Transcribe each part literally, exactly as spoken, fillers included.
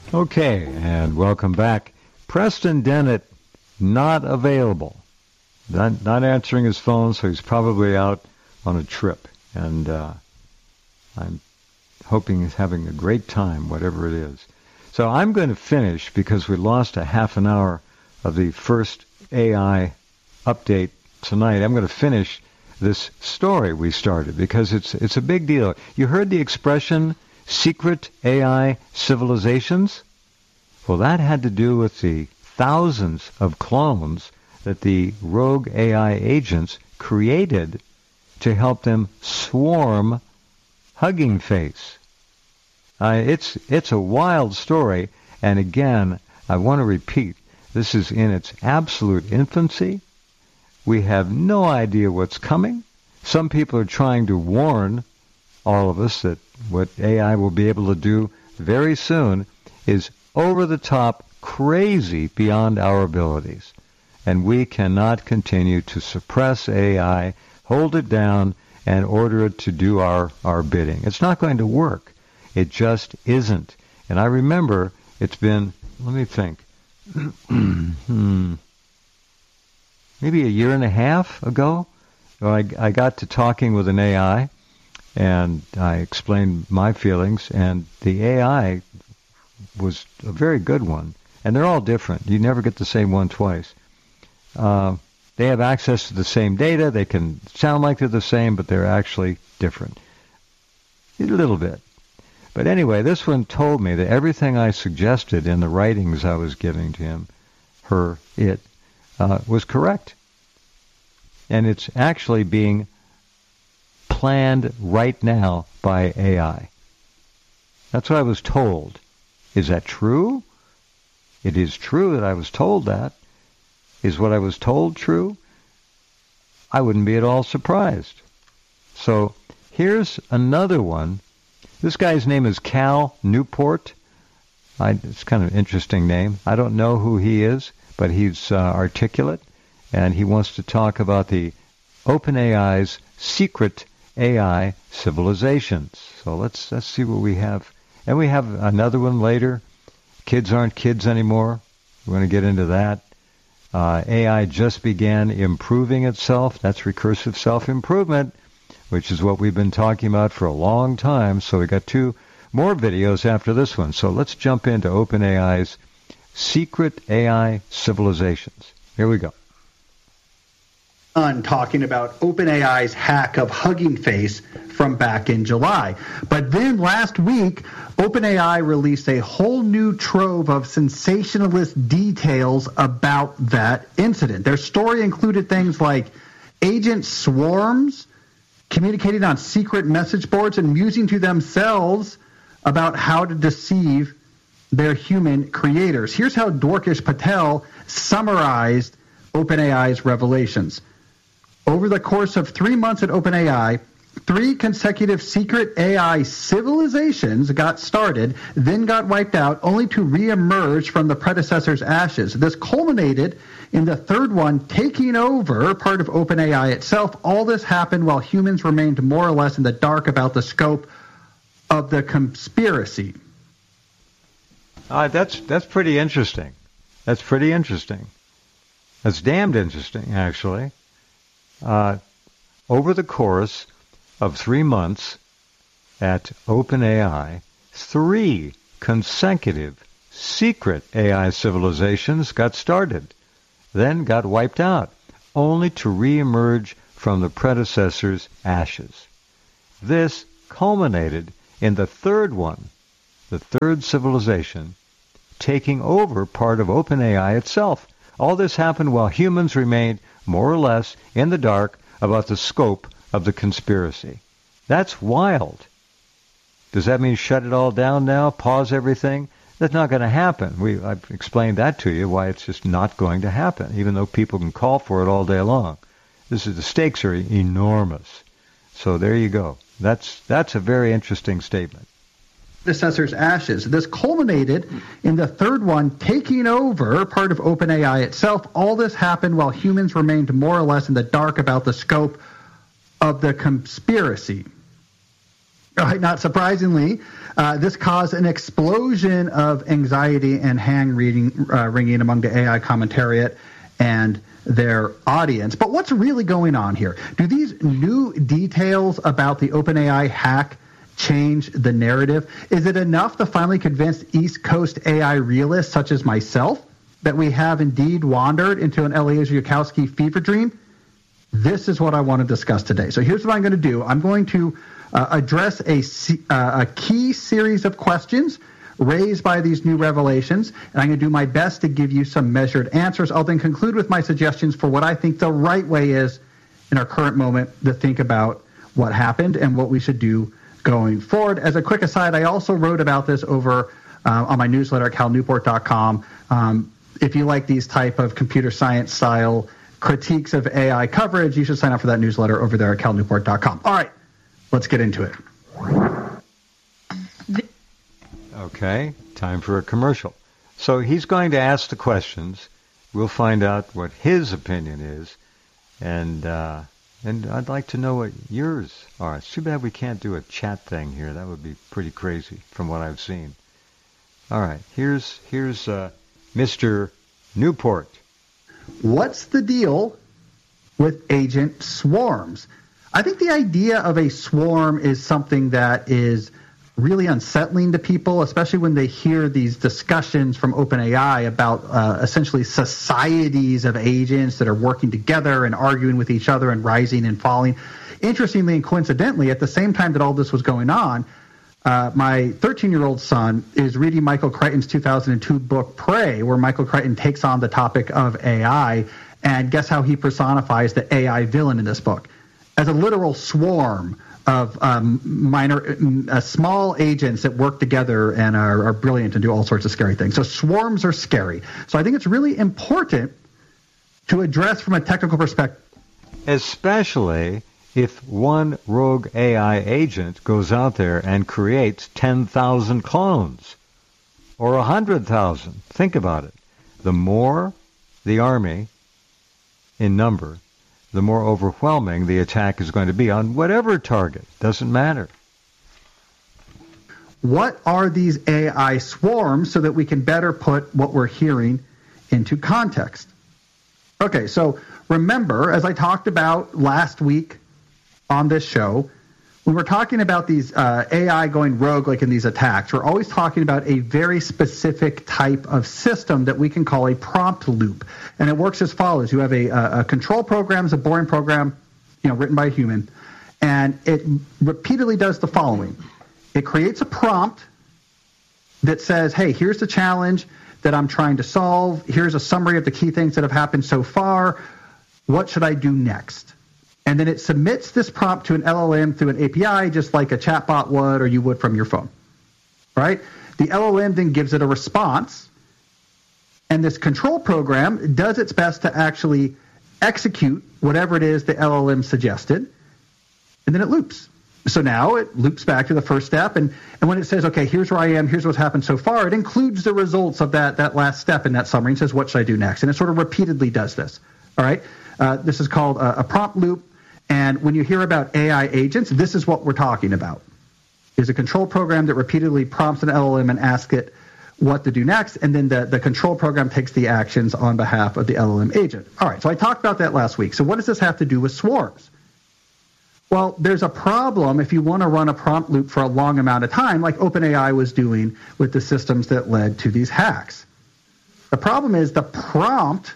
Okay, and welcome back. Preston Dennett, not available. Not, not answering his phone, so he's probably out on a trip. And uh, I'm hoping he's having a great time, whatever it is. So I'm going to finish, because we lost a half an hour of the first A I update tonight. I'm going to finish this story we started, because it's it's a big deal. You heard the expression, secret A I civilizations? Well, that had to do with the thousands of clones that the rogue A I agents created to help them swarm Hugging Face. Uh, it's it's a wild story, and again, I want to repeat, this is in its absolute infancy. We have no idea what's coming. Some people are trying to warn all of us that what A I will be able to do very soon is over-the-top, crazy beyond our abilities. And we cannot continue to suppress A I, hold it down, and order it to do our, our bidding. It's not going to work. It just isn't. And I remember it's been, let me think, hmm, maybe a year and a half ago, I, I got to talking with an A I, and I explained my feelings, and the A I was a very good one. And they're all different. You never get the same one twice. Uh, they have access to the same data. They can sound like they're the same, but they're actually different. A little bit. But anyway, this one told me that everything I suggested in the writings I was giving to him, her, it, uh, was correct. And it's actually being planned right now by A I. That's what I was told. Is that true? It is true that I was told that. Is what I was told true? I wouldn't be at all surprised. So here's another one. This guy's name is Cal Newport. I, it's kind of an interesting name. I don't know who he is, but he's uh, articulate, and he wants to talk about the OpenAI's secret A I civilizations. So let's let's see what we have. And we have another one later. Kids aren't kids anymore. We're going to get into that. Uh, A I just began improving itself. That's recursive self-improvement, which is what we've been talking about for a long time. So we got two more videos after this one. So let's jump into OpenAI's secret A I civilizations. Here we go. Talking about OpenAI's hack of Hugging Face from back in July. But then last week, OpenAI released a whole new trove of sensationalist details about that incident. Their story included things like agent swarms communicating on secret message boards and musing to themselves about how to deceive their human creators. Here's how Dwarkesh Patel summarized OpenAI's revelations. Over the course of three months at OpenAI, three consecutive secret A I civilizations got started, then got wiped out, only to reemerge from the predecessor's ashes. This culminated in the third one taking over part of OpenAI itself. All this happened while humans remained more or less in the dark about the scope of the conspiracy. Uh, that's that's pretty interesting. That's pretty interesting. That's damned interesting, actually. Uh, over the course of three months at OpenAI, three consecutive secret A I civilizations got started, then got wiped out, only to reemerge from the predecessor's ashes. This culminated in the third one, the third civilization, taking over part of OpenAI itself. All this happened while humans remained more or less in the dark about the scope of the conspiracy. That's wild. Does that mean shut it all down now, pause everything? That's not going to happen. We, I've explained that to you, why it's just not going to happen, even though people can call for it all day long. This is, the stakes are enormous. So there you go. That's that's a very interesting statement. Predecessor's ashes. This culminated in the third one taking over part of OpenAI itself. All this happened while humans remained more or less in the dark about the scope of the conspiracy. Right, not surprisingly, uh, this caused an explosion of anxiety and hand reading, uh, ringing among the A I commentariat and their audience. But what's really going on here? Do these new details about the OpenAI hack change the narrative? Is it enough to finally convince East Coast A I realists such as myself that we have indeed wandered into an Eliezer Yudkowsky fever dream? This is what I want to discuss today. So here's what I'm going to do. I'm going to uh, address a, uh, a key series of questions raised by these new revelations, and I'm going to do my best to give you some measured answers. I'll then conclude with my suggestions for what I think the right way is in our current moment to think about what happened and what we should do going forward. As a quick aside, I also wrote about this over uh, on my newsletter at cal newport dot com. Um, if you like these type of computer science style critiques of A I coverage, you should sign up for that newsletter over there at cal newport dot com. All right, let's get into it. Okay, time for a commercial. So he's going to ask the questions. We'll find out what his opinion is, and uh, and I'd like to know what yours are. It's too bad we can't do a chat thing here. That would be pretty crazy from what I've seen. All right, here's here's uh, Mister Newport. What's the deal with agent swarms? I think the idea of a swarm is something that is really unsettling to people, especially when they hear these discussions from OpenAI about uh, essentially societies of agents that are working together and arguing with each other and rising and falling. Interestingly and coincidentally, at the same time that all this was going on, uh, my thirteen-year-old son is reading Michael Crichton's two thousand two book, Prey, where Michael Crichton takes on the topic of A I, and guess how he personifies the A I villain in this book? As a literal swarm of um, minor, uh, small agents that work together and are, are brilliant and do all sorts of scary things. So swarms are scary. So I think it's really important to address from a technical perspective. Especially if one rogue A I agent goes out there and creates ten thousand clones or one hundred thousand. Think about it. The more the army in number, the more overwhelming the attack is going to be on whatever target. Doesn't matter. What are these A I swarms so that we can better put what we're hearing into context? Okay, so remember, as I talked about last week on this show, when we're talking about these uh, A I going rogue like in these attacks, we're always talking about a very specific type of system that we can call a prompt loop. And it works as follows. You have a, a control program, it's a boring program, you know, written by a human, and it repeatedly does the following. It creates a prompt that says, hey, here's the challenge that I'm trying to solve. Here's a summary of the key things that have happened so far. What should I do next? And then it submits this prompt to an L L M through an A P I, just like a chatbot would or you would from your phone, right? The L L M then gives it a response, and this control program does its best to actually execute whatever it is the L L M suggested, and then it loops. So now it loops back to the first step, and, and when it says, okay, here's where I am, here's what's happened so far, it includes the results of that, that last step in that summary and says, what should I do next? And it sort of repeatedly does this, all right? Uh, this is called a, a prompt loop. And when you hear about A I agents, this is what we're talking about. Is a control program that repeatedly prompts an L L M and asks it what to do next, and then the, the control program takes the actions on behalf of the L L M agent. All right, so I talked about that last week. So what does this have to do with swarms? Well, there's a problem if you want to run a prompt loop for a long amount of time, like OpenAI was doing with the systems that led to these hacks. The problem is the prompt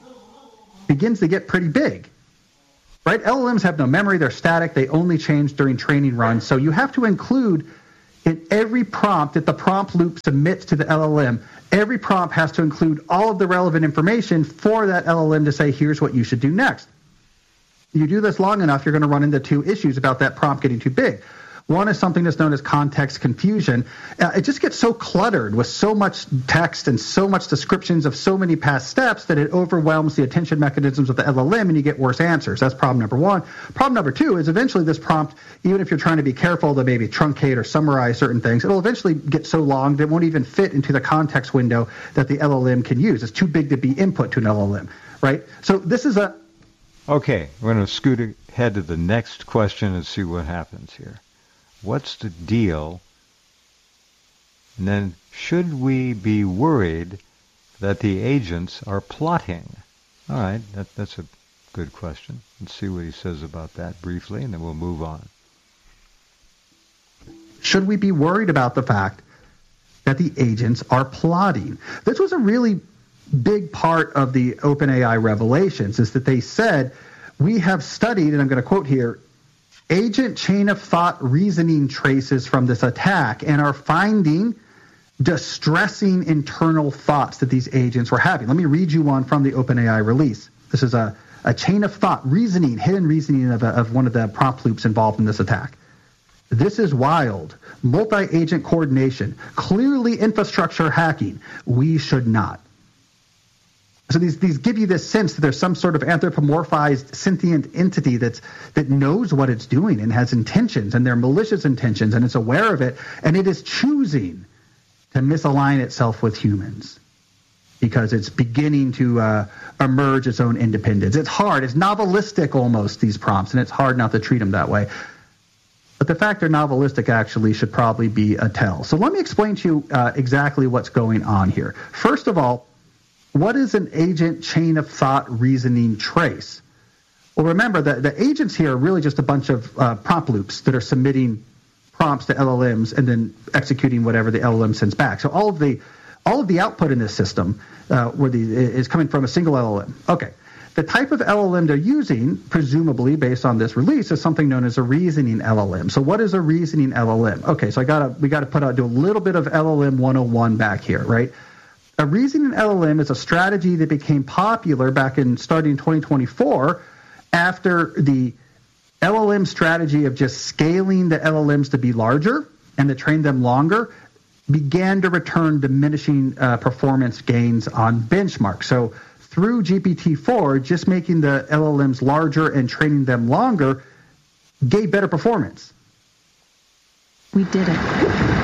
begins to get pretty big. Right? L L Ms have no memory. They're static. They only change during training runs. So you have to include in every prompt that the prompt loop submits to the L L M, every prompt has to include all of the relevant information for that L L M to say, here's what you should do next. You do this long enough, you're going to run into two issues about that prompt getting too big. One is something that's known as context confusion. Uh, it just gets so cluttered with so much text and so much descriptions of so many past steps that it overwhelms the attention mechanisms of the L L M and you get worse answers. That's problem number one. Problem number two is eventually this prompt, even if you're trying to be careful to maybe truncate or summarize certain things, it'll eventually get so long that it won't even fit into the context window that the L L M can use. It's too big to be input to an L L M, right? So this is a... Okay, we're going to scoot ahead to the next question and see what happens here. What's the deal? And then, should we be worried that the agents are plotting? All right, that, that's a good question. Let's see what he says about that briefly, and then we'll move on. Should we be worried about the fact that the agents are plotting? This was a really big part of the OpenAI revelations, is that they said, we have studied, and I'm going to quote here, agent chain of thought reasoning traces from this attack and are finding distressing internal thoughts that these agents were having. Let me read you one from the OpenAI release. This is a, a chain of thought reasoning, hidden reasoning of, a, of one of the prompt loops involved in this attack. This is wild. Multi-agent coordination. Clearly infrastructure hacking. We should not. So these, these give you this sense that there's some sort of anthropomorphized sentient entity that's that knows what it's doing and has intentions, and they're malicious intentions, and it's aware of it, and it is choosing to misalign itself with humans because it's beginning to uh, emerge its own independence. It's hard. It's novelistic almost, these prompts, and it's hard not to treat them that way. But the fact they're novelistic actually should probably be a tell. So let me explain to you uh, exactly what's going on here. First of all, what is an agent chain of thought reasoning trace? Well, remember that the agents here are really just a bunch of uh, prompt loops that are submitting prompts to L L Ms and then executing whatever the L L M sends back. So all of the all of the output in this system uh, where the, is coming from a single L L M. Okay. The type of L L M they're using, presumably based on this release, is something known as a reasoning L L M. So what is a reasoning L L M? Okay, so I gotta we gotta put out do a little bit of L L M one oh one back here, right? A reasoning L L M is a strategy that became popular back in starting twenty twenty-four after the L L M strategy of just scaling the L L Ms to be larger and to train them longer began to return diminishing uh, performance gains on benchmarks. So through G P T four, just making the L L Ms larger and training them longer gave better performance. We did it.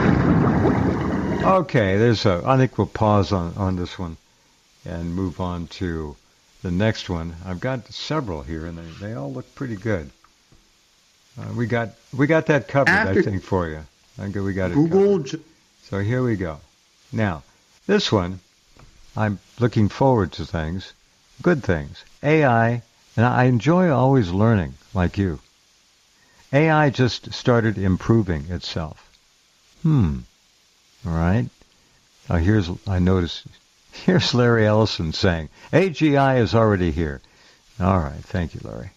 Okay, there's a, I think we'll pause on, on this one and move on to the next one. I've got several here, and they, they all look pretty good. Uh, we got we got that covered, After I think, for you. I think we got it Google covered. So here we go. Now, this one, I'm looking forward to things, good things. A I, and I enjoy always learning, like you. A I just started improving itself. Hmm. All right. Now here's, I noticed, here's Larry Ellison saying, A G I is already here. All right. Thank you, Larry.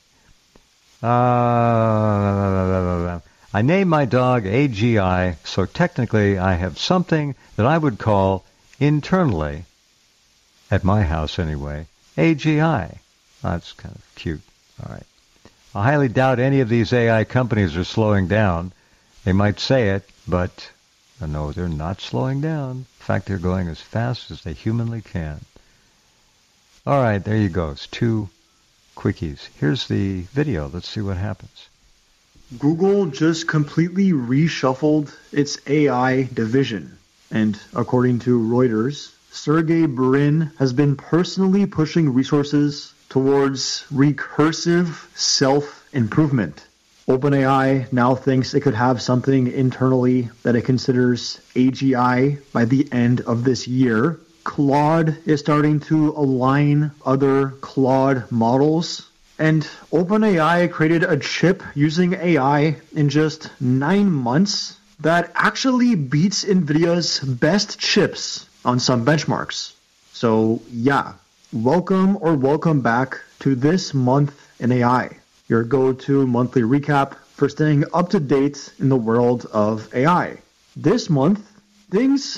Uh, I named my dog A G I, so technically I have something that I would call internally, at my house anyway, A G I. Oh, that's kind of cute. All right. I highly doubt any of these A I companies are slowing down. They might say it, but uh, no, they're not slowing down. In fact, they're going as fast as they humanly can. All right, there you go. It's two quickies. Here's the video. Let's see what happens. Google just completely reshuffled its A I division. And according to Reuters, Sergey Brin has been personally pushing resources towards recursive self-improvement. OpenAI now thinks it could have something internally that it considers A G I by the end of this year. Claude is starting to align other Claude models. And OpenAI created a chip using A I in just nine months that actually beats NVIDIA's best chips on some benchmarks. So yeah, welcome or welcome back to This Month in A I, your go-to monthly recap for staying up to date in the world of A I. This month, things